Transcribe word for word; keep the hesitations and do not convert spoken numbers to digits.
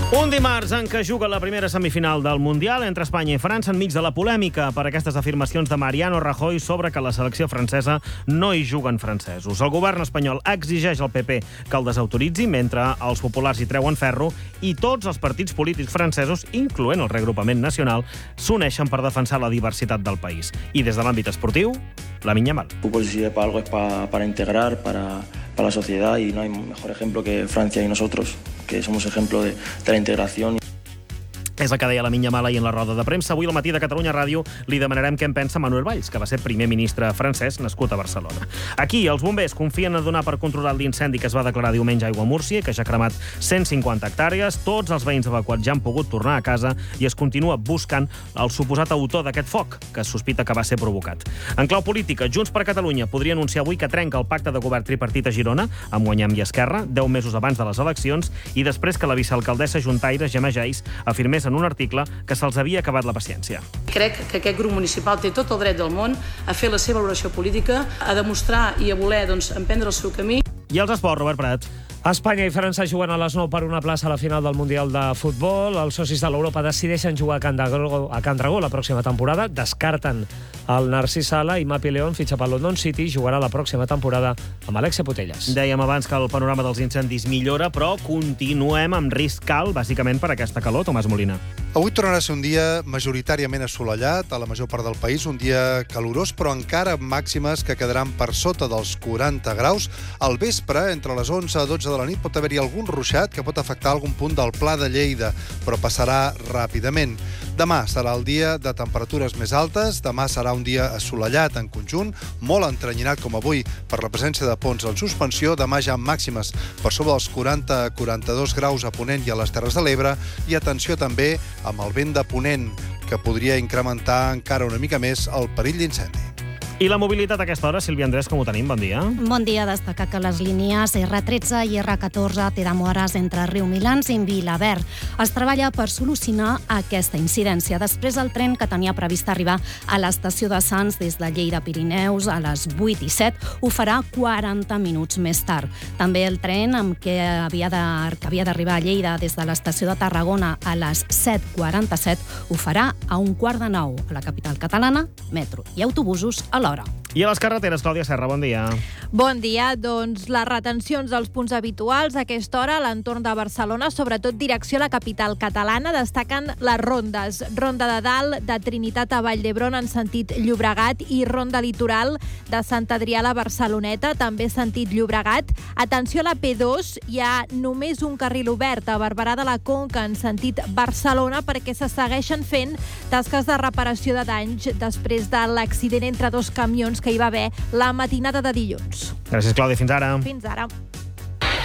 Un dimarts en què juga la primera semifinal del Mundial entre Espanya i França enmig de la polèmica per aquestes afirmacions de Mariano Rajoy sobre que la selecció francesa no hi juguen francesos. El govern espanyol exigeix al P P que el desautoritzi mentre els populars hi treuen ferro i tots els partits polítics francesos, incloent el Reagrupament Nacional, s'uneixen per defensar la diversitat del país. I des de l'àmbit esportiu, Lamine Yamal. El fútbol si sirve para algo es para, para integrar, para, para la sociedad, y no hay mejor ejemplo que Francia y nosotros, que somos ejemplo de, de la integración. És el que deia Lamine Yamal ahir en la roda de premsa. Avui al matí de Catalunya Ràdio li demanarem què en pensa Manuel Valls, que va ser primer ministre francès nascut a Barcelona. Aquí, els bombers confien a donar per controlat l'incendi que es va declarar diumenge a Aiguamúrcia, que ja ha cremat cent cinquanta hectàrees. Tots els veïns evacuats ja han pogut tornar a casa i es continua buscant el suposat autor d'aquest foc, que es sospita que va ser provocat. En clau política, Junts per Catalunya podria anunciar avui que trenca el pacte de govern tripartit a Girona, amb Guanyem i Esquerra, deu mesos abans de les eleccions, i després que la vicealcaldessa juntaire Gemma Geis afirmés en un article que se'ls havia acabat la paciència. Crec que aquest grup municipal té tot el dret del món a fer la seva valoració política, a demostrar i a voler doncs, emprendre el seu camí. I els esports, Robert Prat. Espanya i França juguen a les nou per una plaça a la final del Mundial de Futbol. Els socis de l'Europa decideixen jugar a Can Dragó, a Can Dragó la pròxima temporada. Descarten el Narcís Sala i Mapi León fitxa pel London City, jugarà la pròxima temporada amb Alexia Putellas. Dèiem abans que el panorama dels incendis millora, però continuem amb risc alt, bàsicament per aquesta calor, Tomàs Molina. Avui tornarà a ser un dia majoritàriament assolellat a la major part del país, un dia calorós, però encara amb màximes que quedaran per sota dels quaranta graus. Al vespre, entre les onze a dotze de la nit, pot haver-hi algun ruixat que pot afectar algun punt del Pla de Lleida, però passarà ràpidament. Demà serà el dia de temperatures més altes, demà serà un dia assolellat en conjunt, molt entrenyinat com avui per la presència de ponts en suspensió, demà ja amb màximes per sobre dels quaranta a quaranta-dos graus a Ponent i a les Terres de l'Ebre, i atenció també amb el vent de ponent, que podria incrementar encara una mica més el perill d'incendi. I la mobilitat a aquesta hora, Sílvia Andrés, com ho tenim? Bon dia. Bon dia. Destacar que les línies erre tretze i erre catorze té demores entre Riumilans i Vilaverd. Es treballa per solucionar aquesta incidència. Després, el tren que tenia previst arribar a l'estació de Sants des de Lleida Pirineus a les vuit i set ho farà quaranta minuts més tard. També el tren amb què havia de, que havia d'arribar a Lleida des de l'estació de Tarragona a les set quaranta-set ho farà a un quart de nou a la capital catalana, metro i autobusos a l'hora. I a les carreteres, Clàudia Serra, bon dia. Bon dia. Doncs les retencions als punts habituals a aquesta hora a l'entorn de Barcelona, sobretot direcció a la capital catalana, destaquen les rondes. Ronda de Dalt, de Trinitat a Vall d'Hebron en sentit Llobregat, i ronda litoral de Sant Adrià a la Barceloneta, també sentit Llobregat. Atenció a la P dos, hi ha només un carril obert a Barberà de la Conca en sentit Barcelona perquè se segueixen fent tasques de reparació de danys després de l'accident entre dos camions que hi va haver la matinada de dilluns. Gràcies, Clàudia. Fins ara. Fins ara.